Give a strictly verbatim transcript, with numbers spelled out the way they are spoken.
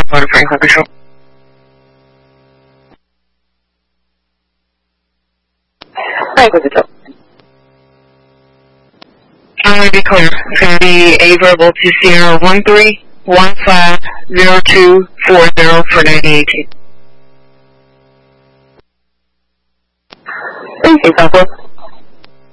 Motor Franklin Control. Franklin Control. I'm going to be clear. It's going to be A verbal to Sierra one three one five zero two four zero for ninety eighteen. Thank you, Southwest.